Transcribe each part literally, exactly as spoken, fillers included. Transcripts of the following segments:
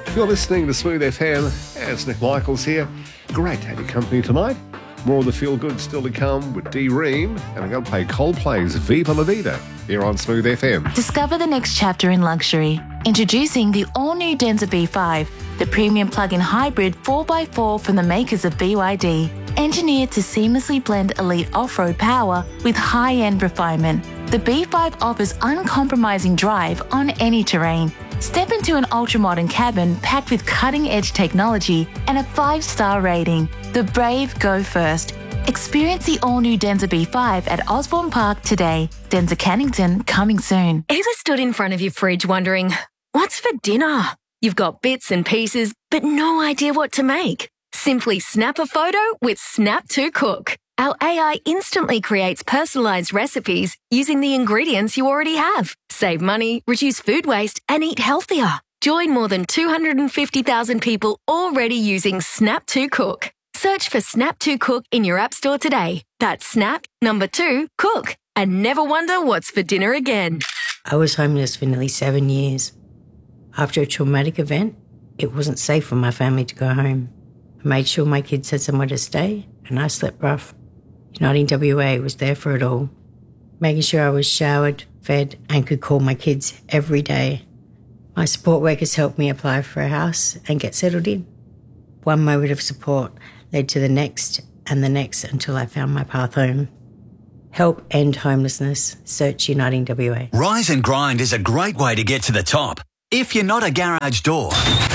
You're listening to Smooth F M. It's Nick Michaels here. Great to have your company tonight. More of the feel good still to come with D Ream, and I'm going to play Coldplay's Viva La Vida here on Smooth F M. Discover the next chapter in luxury. Introducing the all-new Denza B five, the premium plug-in hybrid four by four from the makers of B Y D. Engineered to seamlessly blend elite off-road power with high-end refinement, the B five offers uncompromising drive on any terrain. Step into an ultra-modern cabin packed with cutting-edge technology and a five-star rating. The brave go first. Experience the all-new Denza B five at Osborne Park today. Denza Cannington coming soon. Ever stood in front of your fridge wondering, what's for dinner? You've got bits and pieces, but no idea what to make. Simply snap a photo with Snap to Cook. Our A I instantly creates personalised recipes using the ingredients you already have. Save money, reduce food waste, and eat healthier. Join more than two hundred fifty thousand people already using Snap to Cook. Search for Snap to Cook in your app store today. That's Snap, number two, Cook. And never wonder what's for dinner again. I was homeless for nearly seven years. After a traumatic event, it wasn't safe for my family to go home. I made sure my kids had somewhere to stay, and I slept rough. Uniting W A was there for it all, making sure I was showered, fed, and could call my kids every day. My support workers helped me apply for a house and get settled in. One moment of support led to the next and the next until I found my path home. Help end homelessness. Search Uniting W A. Rise and Grind is a great way to get to the top. If you're not a garage door,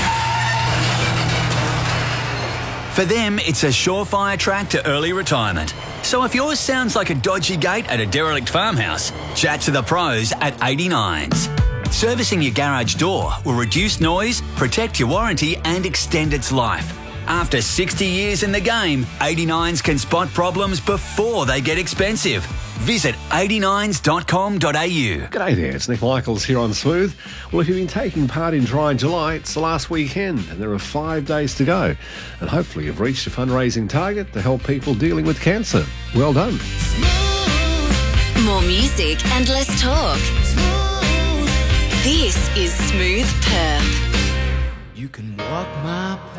for them, it's a surefire track to early retirement. So if yours sounds like a dodgy gate at a derelict farmhouse, chat to the pros at eighty-nines. Servicing your garage door will reduce noise, protect your warranty, and extend its life. After sixty years in the game, eighty-nines can spot problems before they get expensive. Visit eighty-nines dot com dot a u. G'day there, it's Nick Michaels here on Smooth. Well, if you've been taking part in Dry July, it's the last weekend and there are five days to go. And hopefully you've reached a fundraising target to help people dealing with cancer. Well done. More music and less talk. This is Smooth Perth. You can walk my